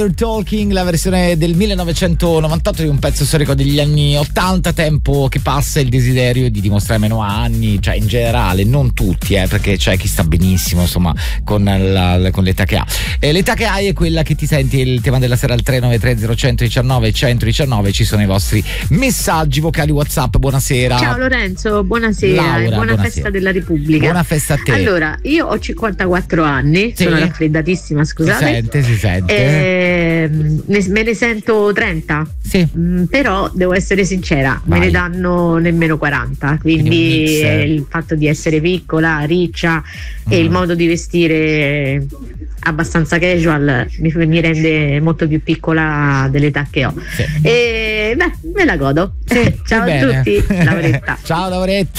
Talking, la versione del 1998 di un pezzo storico degli anni 80, tempo che passa, il desiderio di dimostrare meno anni, cioè in generale, non tutti, perché c'è chi sta benissimo, insomma, con l'età che ha. L'età che hai è quella che ti senti, il tema della sera al 393 0119 119, ci sono i vostri messaggi vocali WhatsApp. Buonasera. Ciao Lorenzo, buonasera. Laura, e buona buonasera. Festa della Repubblica. Buona festa a te. Allora, io ho 54 anni, Sì. sono raffreddatissima, scusate. Si sente. Me ne sento 30. Sì. Però devo essere sincera, Vai. me ne danno nemmeno 40, quindi un mix. il fatto di essere piccola, riccia e il modo di vestire abbastanza casual mi rende molto più piccola dell'età che ho. Sì. E me la godo. Sì, Ciao a bene. tutti, Lauretta. Ciao Lauretta.